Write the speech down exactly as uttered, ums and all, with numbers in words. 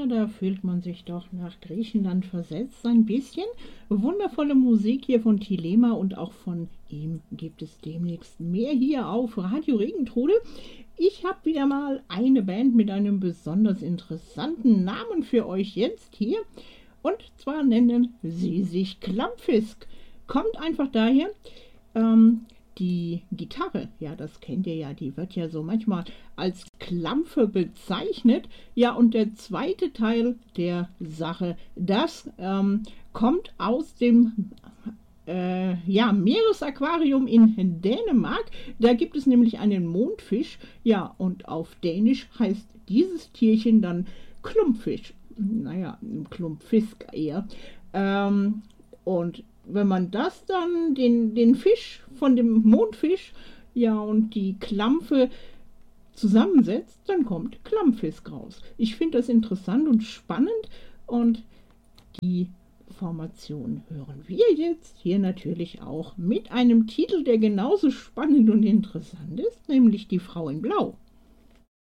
Ja, da fühlt man sich doch nach Griechenland versetzt ein bisschen. Wundervolle Musik hier von Thelema und auch von ihm gibt es demnächst mehr hier auf Radio Regentrode. Ich habe wieder mal eine Band mit einem besonders interessanten Namen für euch jetzt hier. Und zwar nennen sie sich Klumpfisk. Kommt einfach daher, ähm, die Gitarre, ja, das kennt ihr ja, die wird ja so manchmal als Klampfe bezeichnet. Ja, und der zweite Teil der Sache, das ähm, kommt aus dem äh, ja, Meeresaquarium in Dänemark. Da gibt es nämlich einen Mondfisch. Ja, und auf Dänisch heißt dieses Tierchen dann Klumpfisch. Naja, ein Klumpfisk eher. Ähm, und wenn man das dann, den, den Fisch von dem Mondfisch, ja, und die Klampfe zusammensetzt, dann kommt Klumpfisk raus. Ich finde das interessant und spannend und die Formation hören wir jetzt hier natürlich auch mit einem Titel, der genauso spannend und interessant ist, nämlich Die Frau in Blau.